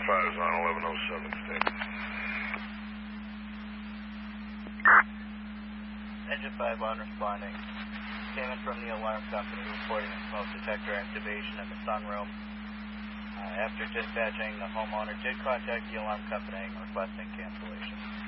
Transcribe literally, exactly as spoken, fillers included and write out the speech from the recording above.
five is on eleven oh seven, State. Engine five one responding. Came in from the alarm company reporting a smoke detector activation in the sunroom. Uh, after dispatching, the homeowner did contact the alarm company requesting cancellation.